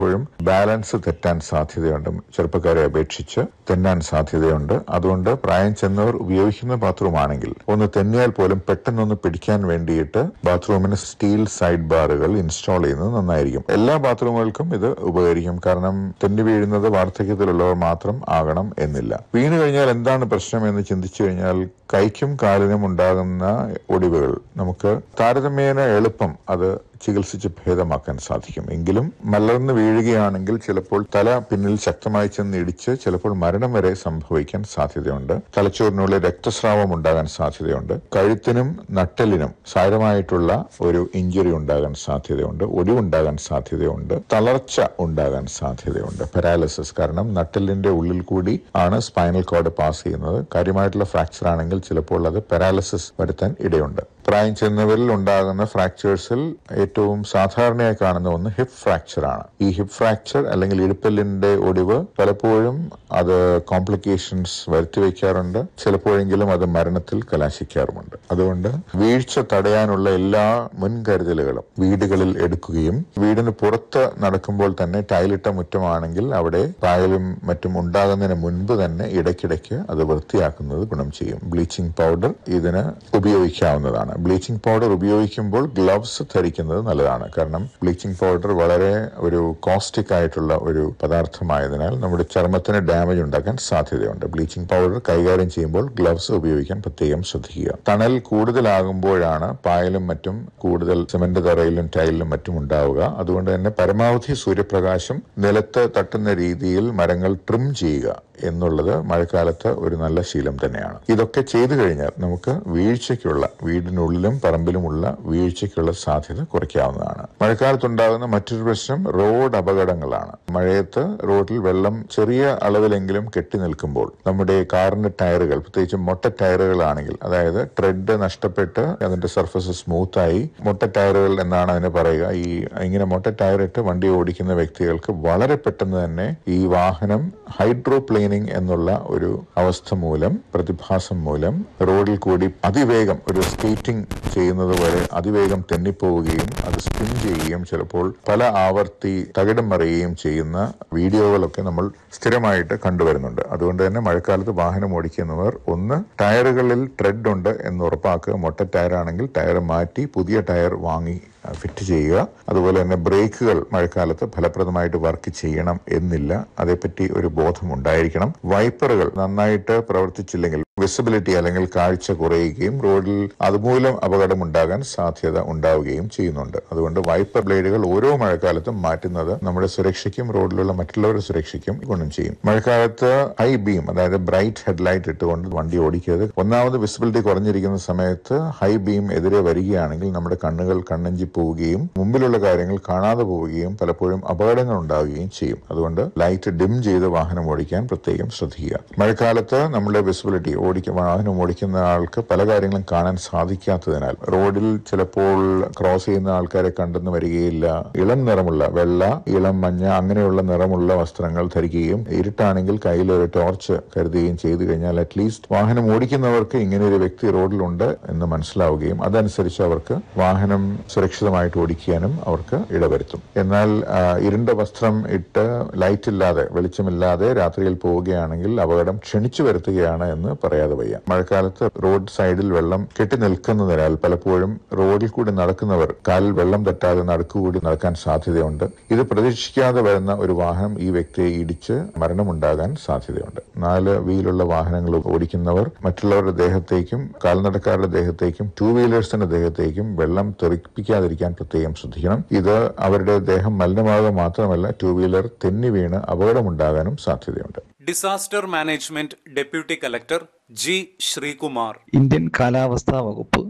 ും ബാലൻസ് തെറ്റാൻ സാധ്യതയുണ്ട്. ചെറുപ്പക്കാരെ അപേക്ഷിച്ച് തെന്നാൻ സാധ്യതയുണ്ട്. അതുകൊണ്ട് പ്രായം ചെന്നവർ ഉപയോഗിക്കുന്ന ബാത്റൂമാണെങ്കിൽ ഒന്ന് തെന്നിയാൽ പോലും പെട്ടെന്നൊന്ന് പിടിക്കാൻ വേണ്ടിയിട്ട് ബാത്റൂമിന് സ്റ്റീൽ സൈഡ് ബാറുകൾ ഇൻസ്റ്റാൾ ചെയ്യുന്നത് നന്നായിരിക്കും. എല്ലാ ബാത്റൂമുകൾക്കും ഇത് ഉപകരിക്കും. കാരണം തെന്നി വീഴുന്നത് വാർദ്ധക്യത്തിലുള്ളവർ മാത്രം ആകണം എന്നില്ല. വീണു കഴിഞ്ഞാൽ എന്താണ് പ്രശ്നം എന്ന് ചിന്തിച്ചു കഴിഞ്ഞാൽ കൈക്കും കാലിനും ഉണ്ടാകുന്ന ഒടിവുകൾ നമുക്ക് താരതമ്യേന എളുപ്പം അത് ചികിത്സിച്ച് ഭേദമാക്കാൻ സാധിക്കും. എങ്കിലും മലർന്ന് വീഴുകയാണെങ്കിൽ ചിലപ്പോൾ തല പിന്നിൽ ശക്തമായി ചെന്ന് ഇടിച്ച് ചിലപ്പോൾ മരണം വരെ സംഭവിക്കാൻ സാധ്യതയുണ്ട്. തലച്ചോറിനുള്ളിൽ രക്തസ്രാവം ഉണ്ടാകാൻ സാധ്യതയുണ്ട്. കഴുത്തിനും നട്ടെല്ലിനും സാരമായിട്ടുള്ള ഒരു ഇഞ്ചുറി ഉണ്ടാകാൻ സാധ്യതയുണ്ട്. ഒടിവുണ്ടാകാൻ സാധ്യതയുണ്ട്. തളർച്ച ഉണ്ടാകാൻ സാധ്യതയുണ്ട്. പാരാലിസിസ്, കാരണം നട്ടെല്ലിന്റെ ഉള്ളിൽ കൂടി ആണ് സ്പൈനൽ കോഡ് പാസ് ചെയ്യുന്നത്. കാര്യമായിട്ടുള്ള ഫ്രാക്ചർ ആണെങ്കിൽ ചിലപ്പോൾ അത് പാരാലിസിസ് വരുത്താൻ ഇടയുണ്ട്. പ്രായം ചെന്നവരിൽ ഉണ്ടാകുന്ന ഫ്രാക്ചേഴ്സിൽ ഏറ്റവും സാധാരണയായി കാണുന്ന ഒന്ന് ഹിപ്പ് ഫ്രാക്ചർ ആണ്. ഈ ഹിപ്പ് ഫ്രാക്ചർ അല്ലെങ്കിൽ ഇടുപ്പല്ലിന്റെ ഒടിവ് പലപ്പോഴും അത് കോംപ്ലിക്കേഷൻസ് വരുത്തിവെക്കാറുണ്ട്. ചിലപ്പോഴെങ്കിലും അത് മരണത്തിൽ കലാശിക്കാറുമുണ്ട്. അതുകൊണ്ട് വീഴ്ച തടയാനുള്ള എല്ലാ മുൻകരുതലുകളും വീടുകളിൽ എടുക്കുകയും വീടിന് പുറത്ത് നടക്കുമ്പോൾ തന്നെ ടൈലിട്ട മുറ്റമാണെങ്കിൽ അവിടെ പായലും മറ്റും ഉണ്ടാകുന്നതിന് മുൻപ് തന്നെ ഇടയ്ക്കിടയ്ക്ക് അത് വൃത്തിയാക്കുന്നത് ഗുണം ചെയ്യും. ബ്ലീച്ചിങ് പൗഡർ ഇതിന് ഉപയോഗിക്കാവുന്നതാണ്. ബ്ലീച്ചിങ് പൗഡർ ഉപയോഗിക്കുമ്പോൾ ഗ്ലൗസ് ധരിക്കുന്നത് നല്ലതാണ്. കാരണം ബ്ലീച്ചിങ് പൗഡർ വളരെ ഒരു കോസ്റ്റിക് ആയിട്ടുള്ള ഒരു പദാർത്ഥമായതിനാൽ നമ്മുടെ ചർമ്മത്തിന് ഡാമേജ് ഉണ്ടാക്കാൻ സാധ്യതയുണ്ട്. ബ്ലീച്ചിങ് പൗഡർ കൈകാര്യം ചെയ്യുമ്പോൾ ഗ്ലൗസ് ഉപയോഗിക്കാൻ പ്രത്യേകം ശ്രദ്ധിക്കുക. തണൽ കൂടുതലാകുമ്പോഴാണ് പായലും മറ്റും കൂടുതൽ സിമന്റ് തറയിലും ടൈലിലും മറ്റും ഉണ്ടാവുക. അതുകൊണ്ട് തന്നെ പരമാവധി സൂര്യപ്രകാശം നിലത്ത് തട്ടുന്ന രീതിയിൽ മരങ്ങൾ ട്രിം ചെയ്യുക എന്നുള്ളത് മഴക്കാലത്ത് ഒരു നല്ല ശീലം തന്നെയാണ്. ഇതൊക്കെ ചെയ്തു കഴിഞ്ഞാൽ നമുക്ക് വീഴ്ചയ്ക്കുള്ള വീടിനുള്ളിലും പറമ്പിലുമുള്ള വീഴ്ചയ്ക്കുള്ള സാധ്യത കുറയ്ക്കാവുന്നതാണ്. മഴക്കാലത്തുണ്ടാകുന്ന മറ്റൊരു പ്രശ്നം റോഡ് അപകടങ്ങളാണ്. മഴയത്ത് റോഡിൽ വെള്ളം ചെറിയ അളവിലെങ്കിലും കെട്ടി നിൽക്കുമ്പോൾ നമ്മുടെ കാറിന്റെ ടയറുകൾ, പ്രത്യേകിച്ച് മൊട്ട ടയറുകളാണെങ്കിൽ, അതായത് ട്രെഡ് നഷ്ടപ്പെട്ട് അതിന്റെ സർഫസ് സ്മൂത്തായി മൊട്ട ടയറുകൾ എന്നാണ് അതിന് പറയുക. ഇങ്ങനെ മൊട്ട ടയർ ഇട്ട് വണ്ടി ഓടിക്കുന്ന വ്യക്തികൾക്ക് വളരെ പെട്ടെന്ന് തന്നെ ഈ വാഹനം ഹൈഡ്രോപ്ലെയിനിങ് എന്നുള്ള ഒരു അവസ്ഥ മൂലം, പ്രതിഭാസം മൂലം റോഡിൽ കൂടി അതിവേഗം ഒരു സ്കേറ്റിംഗ് ചെയ്യുന്നത് വരെ അതിവേഗം തെന്നിപ്പോവുകയും അത് സ്പിൻ ചെയ്യുകയും ചിലപ്പോൾ പല ആവർത്തി തകിടം മറിയുകയും ചെയ്യുന്ന വീഡിയോകളൊക്കെ നമ്മൾ സ്ഥിരമായിട്ട് കണ്ടുവരുന്നുണ്ട്. അതുകൊണ്ട് തന്നെ മഴക്കാലത്ത് വാഹനം ഓടിക്കുന്നവർ ഒന്ന് ടയറുകളിൽ ട്രെഡ് ഉണ്ട് എന്ന് ഉറപ്പാക്കുക. മൊട്ട ടയറാണെങ്കിൽ ടയർ മാറ്റി പുതിയ ടയർ വാങ്ങി ഫിറ്റ് ചെയ്യുക. അതുപോലെ തന്നെ ബ്രേക്കുകൾ മഴക്കാലത്ത് ഫലപ്രദമായിട്ട് വർക്ക് ചെയ്യണം എന്നില്ല. അതേപ്പറ്റി ഒരു ബോധം ഉണ്ടായിരിക്കണം. വൈപ്പറുകൾ നന്നായിട്ട് പ്രവർത്തിച്ചില്ലെങ്കിൽ വിസിബിലിറ്റി അല്ലെങ്കിൽ കാഴ്ച കുറയുകയും റോഡിൽ അതുമൂലം അപകടമുണ്ടാകാൻ സാധ്യത ഉണ്ടാവുകയും ചെയ്യുന്നുണ്ട്. അതുകൊണ്ട് വൈപ്പർ ബ്ലേഡുകൾ ഓരോ മഴക്കാലത്തും മാറ്റുന്നത് നമ്മുടെ സുരക്ഷയ്ക്കും റോഡിലുള്ള മറ്റുള്ളവരുടെ സുരക്ഷയ്ക്കും ഗുണം ചെയ്യും. മഴക്കാലത്ത് ഹൈ ബീം, അതായത് ബ്രൈറ്റ് ഹെഡ്ലൈറ്റ് ഇട്ടുകൊണ്ട് വണ്ടി ഓടിക്കരുത്. ഒന്നാമത് വിസിബിലിറ്റി കുറഞ്ഞിരിക്കുന്ന സമയത്ത് ഹൈ ബീം എതിരെ വരികയാണെങ്കിൽ നമ്മുടെ കണ്ണുകൾ കണ്ണഞ്ചി പോവുകയും മുമ്പിലുള്ള കാര്യങ്ങൾ കാണാതെ പോവുകയും പലപ്പോഴും അപകടങ്ങൾ ഉണ്ടാവുകയും ചെയ്യും. അതുകൊണ്ട് ലൈറ്റ് ഡിം ചെയ്ത് വാഹനം ഓടിക്കാൻ പ്രത്യേകം ശ്രദ്ധിക്കുക. മഴക്കാലത്ത് നമ്മുടെ വിസിബിലിറ്റി വാഹനം ഓടിക്കുന്ന ആൾക്ക് പല കാര്യങ്ങളും കാണാൻ സാധിക്കാത്തതിനാൽ റോഡിൽ ചിലപ്പോൾ ക്രോസ് ചെയ്യുന്ന ആൾക്കാരെ കണ്ടെന്ന് വരികയില്ല. ഇളം നിറമുള്ള വെള്ള, ഇളം മഞ്ഞ അങ്ങനെയുള്ള നിറമുള്ള വസ്ത്രങ്ങൾ ധരിക്കുകയും ഇരുട്ടാണെങ്കിൽ കയ്യിൽ ഒരു ടോർച്ച് കരുതുകയും ചെയ്തു കഴിഞ്ഞാൽ അറ്റ്ലീസ്റ്റ് വാഹനം ഓടിക്കുന്നവർക്ക് ഇങ്ങനെ ഒരു വ്യക്തി റോഡിലുണ്ട് എന്ന് മനസ്സിലാവുകയും അതനുസരിച്ച് അവർക്ക് വാഹനം സുരക്ഷിതമായിട്ട് ഓടിക്കാനും അവർക്ക് ഇടവരുത്തും. എന്നാൽ ഇരുണ്ട വസ്ത്രം ഇട്ട് ലൈറ്റ് ഇല്ലാതെ, വെളിച്ചമില്ലാതെ രാത്രിയിൽ പോവുകയാണെങ്കിൽ അപകടം ക്ഷണിച്ചു വരുത്തുകയാണ് എന്ന് പറയാതെ വയ്യ. മഴക്കാലത്ത് റോഡ് സൈഡിൽ വെള്ളം കെട്ടി നിൽക്കുന്നതിനാൽ പലപ്പോഴും റോഡിൽ കൂടി നടക്കുന്നവർ കാലിൽ വെള്ളം തട്ടാതെ നടുക്കുകൂടി നടക്കാൻ സാധ്യതയുണ്ട്. ഇത് പ്രതീക്ഷിക്കാതെ വരുന്ന ഒരു വാഹനം ഈ വ്യക്തിയെ ഇടിച്ച് മരണമുണ്ടാകാൻ സാധ്യതയുണ്ട്. 4 വീലുള്ള വാഹനങ്ങൾ ഓടിക്കുന്നവർ മറ്റുള്ളവരുടെ ദേഹത്തേക്കും കാൽനടക്കാരുടെ ദേഹത്തേക്കും 2 വീലേഴ്സിന്റെ ദേഹത്തേക്കും വെള്ളം തെറിപ്പിക്കാതിരിക്കാൻ പ്രത്യേകം ശ്രദ്ധിക്കണം. ഇത് അവരുടെ ദേഹം മലിനമാകുക മാത്രമല്ല 2 വീലർ തെന്നി വീണ് അപകടമുണ്ടാകാനും സാധ്യതയുണ്ട്. Disaster management deputy collector G Sreekumar. Indian കാലാവസ്ഥാ വകുപ്പ്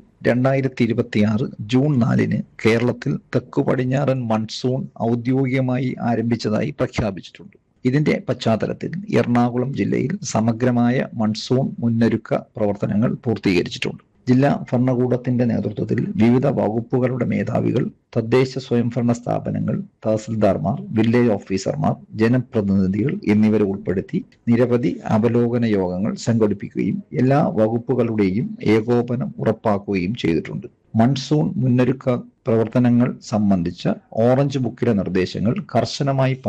2026 ജൂൺ 4 കേരളത്തിൽ തെക്കു പടിഞ്ഞാറൻ മൺസൂൺ ഔദ്യോഗികമായി ആരംഭിച്ചതായി പ്രഖ്യാപിച്ചിട്ടുണ്ട്. ഇതിന്റെ പശ്ചാത്തലത്തിൽ എറണാകുളം ജില്ലയിൽ സമഗ്രമായ മൺസൂൺ മുന്നൊരുക്ക പ്രവർത്തനങ്ങൾ പൂർത്തീകരിച്ചിട്ടുണ്ട്. ജില്ലാ ഭരണകൂടത്തിന്റെ നേതൃത്വത്തിൽ വിവിധ വകുപ്പുകളുടെ മേധാവികൾ, തദ്ദേശ സ്വയംഭരണ സ്ഥാപനങ്ങൾ, തഹസിൽദാർമാർ, വില്ലേജ് ഓഫീസർമാർ, ജനപ്രതിനിധികൾ എന്നിവരെ ഉൾപ്പെടുത്തി നിരവധി അവലോകന യോഗങ്ങൾ സംഘടിപ്പിക്കുകയും എല്ലാ വകുപ്പുകളുടെയും ഏകോപനം ഉറപ്പാക്കുകയും ചെയ്തിട്ടുണ്ട്. മൺസൂൺ മുന്നൊരുക്ക പ്രവർത്തനങ്ങൾ സംബന്ധിച്ച ഓറഞ്ച് ബുക്കിലെ നിർദ്ദേശങ്ങൾ കർശനമായി